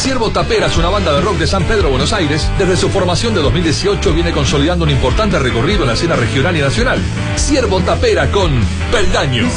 Ciervo Tapera es una banda de rock de San Pedro, Buenos Aires. Desde su formación de 2018 viene consolidando un importante recorrido en la escena regional y nacional. Ciervo Tapera con Peldaño.